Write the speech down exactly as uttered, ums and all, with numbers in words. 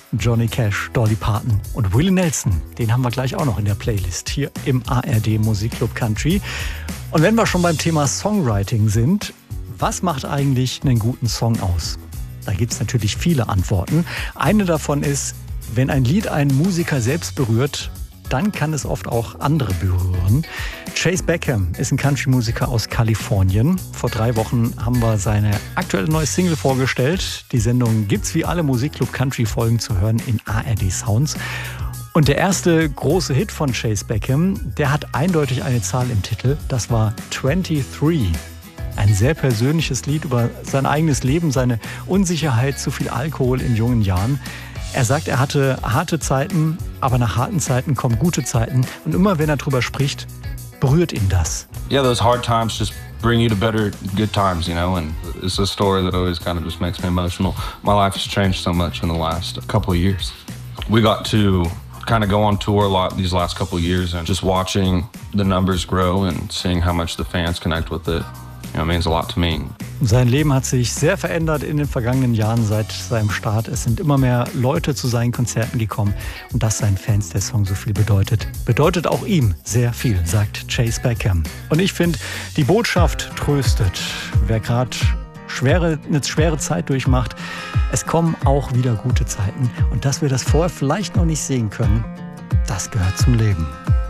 Johnny Cash, Dolly Parton und Willie Nelson. Den haben wir gleich auch noch in der Playlist hier im A R D Musikclub Country. Und wenn wir schon beim Thema Songwriting sind, was macht eigentlich einen guten Song aus? Da gibt es natürlich viele Antworten. Eine davon ist, wenn ein Lied einen Musiker selbst berührt, dann kann es oft auch andere berühren. Chase Beckham ist ein Country-Musiker aus Kalifornien. Vor drei Wochen haben wir seine aktuelle neue Single vorgestellt. Die Sendung gibt's wie alle Musikclub Country-Folgen zu hören in A R D Sounds. Und der erste große Hit von Chase Beckham, der hat eindeutig eine Zahl im Titel. Das war twenty-three. Ein sehr persönliches Lied über sein eigenes Leben, seine Unsicherheit, zu viel Alkohol in jungen Jahren. Er sagt, er hatte harte Zeiten, aber nach harten Zeiten kommen gute Zeiten. Und immer wenn er drüber spricht, berührt ihn das. Yeah, those hard times just bring you to better good times, you know, and it's a story that always kind of just makes me emotional. My life has changed so much in the last couple of years. We got to kind of go on tour a lot these last couple of years, and just watching the numbers grow and seeing how much the fans connect with it, you know, means a lot to me. Sein Leben hat sich sehr verändert in den vergangenen Jahren seit seinem Start. Es sind immer mehr Leute zu seinen Konzerten gekommen und dass seinen Fans der Song so viel bedeutet, bedeutet auch ihm sehr viel, sagt Chase Beckham. Und ich finde, die Botschaft tröstet. Wer gerade schwere, eine schwere Zeit durchmacht, es kommen auch wieder gute Zeiten. Und dass wir das vorher vielleicht noch nicht sehen können, das gehört zum Leben.